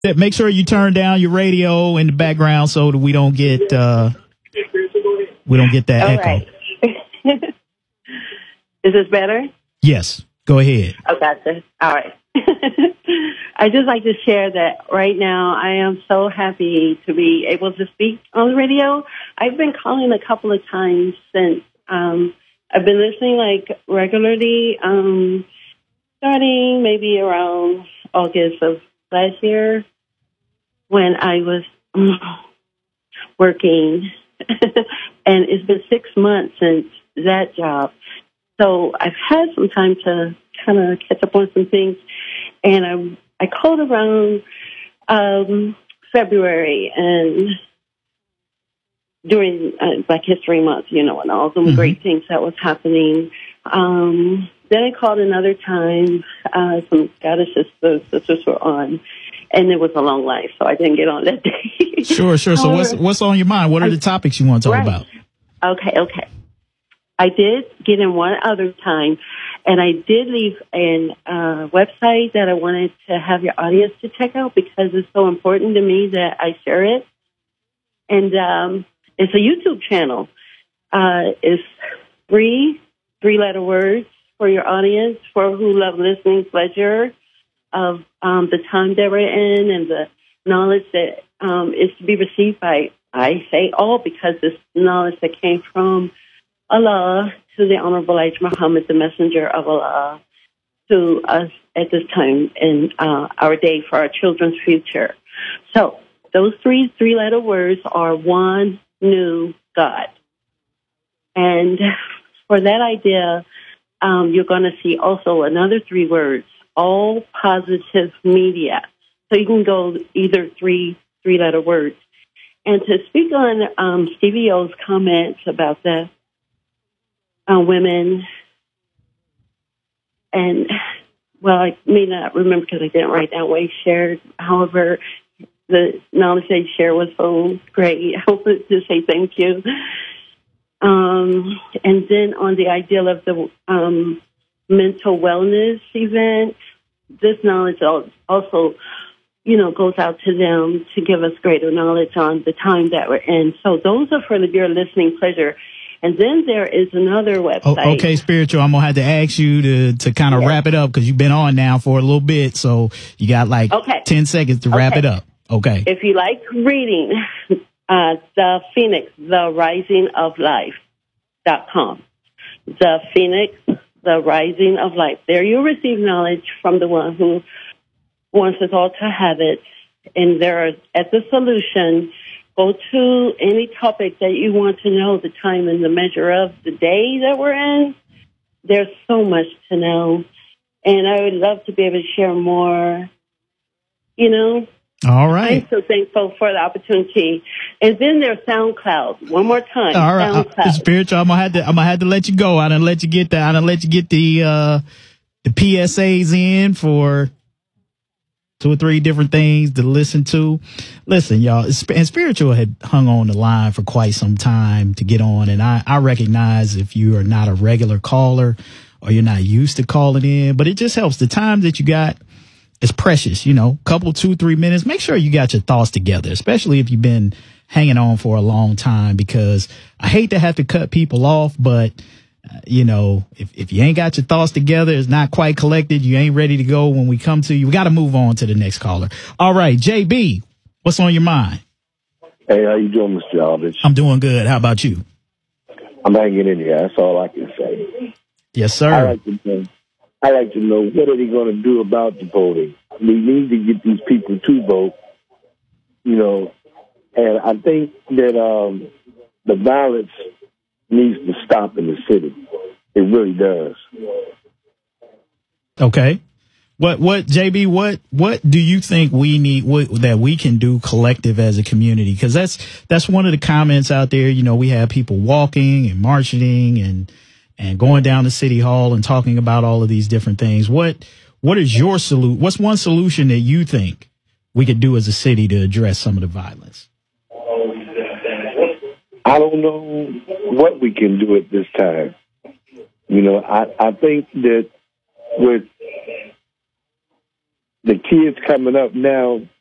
Make sure you turn down your radio in the background so that we don't get that All echo. right. Is this better? Yes, go ahead. Oh, gotcha. All right. I'd just like to share that right now I am so happy to be able to speak on the radio. I've been calling a couple of times since I've been listening like regularly, starting maybe around August of last year when I was working. And it's been 6 months since that job. So I've had some time to kind of catch up on some things. And I called around February and during Black History Month, and all the great things that was happening. Then I called another time. Some Scottish sisters were on, and it was a long life, so I didn't get on that day. Sure. So what's on your mind? What are the topics you want to talk about? Okay. I did get in one other time, and I did leave a website that I wanted to have your audience to check out because it's so important to me that I share it. And it's a YouTube channel. It's three-letter words for your audience, for who love listening pleasure of the time that we're in and the knowledge that is to be received by, I say all, because it's knowledge that came from Allah to the Honorable Elijah Muhammad, the messenger of Allah, to us at this time in our day for our children's future. So those three-letter words are one new God. And for that idea, you're going to see also another 3 words, all positive media. So you can go either three-letter words. And to speak on Stevie O's comments about the women, and, well, I may not remember because I didn't write down what he shared. However, the knowledge that he shared was so great. I wanted to say thank you. And then on the ideal of the mental wellness event, this knowledge also, goes out to them to give us greater knowledge on the time that we're in. So those are for your listening pleasure. And then there is another website. Okay, Spiritual, I'm going to have to ask you to kind of wrap it up because you've been on now for a little bit. So you got 10 seconds to wrap it up. Okay. If you like reading, The Phoenix, The Rising of Life.com. The Phoenix, The Rising of Life. There you'll receive knowledge from the one who wants us all to have it. And there are, at the solution, go to any topic that you want to know, the time and the measure of the day that we're in. There's so much to know. And I would love to be able to share more, All right. I'm so thankful for the opportunity. And then there's SoundCloud. One more time. All right. Spiritual, I'm gonna have to let you go. I done let you get the PSAs in for 2 or 3 different things to listen to. Listen, y'all, and Spiritual had hung on the line for quite some time to get on. And I recognize if you are not a regular caller or you're not used to calling in, but it just helps. The time that you got is precious, couple, 2-3 minutes. Make sure you got your thoughts together, especially if you've been hanging on for a long time, because I hate to have to cut people off, but if you ain't got your thoughts together, it's not quite collected, you ain't ready to go when we come to you, we got to move on to the next caller. All right, JB, what's on your mind? Hey, how you doing, Mr. Aldridge? I'm doing good. How about you? I'm hanging in here. That's all I can say. Yes, sir. I like to know what are they going to do about the voting? We need to get these people to vote, and I think that the violence needs to stop in the city. It really does. Okay. What JB, what do you think we need, that we can do collective as a community? Because that's one of the comments out there. We have people walking and marching and going down to City Hall and talking about all of these different things. What is your what's one solution that you think we could do as a city to address some of the violence? I don't know what we can do at this time. I think that with the kids coming up now,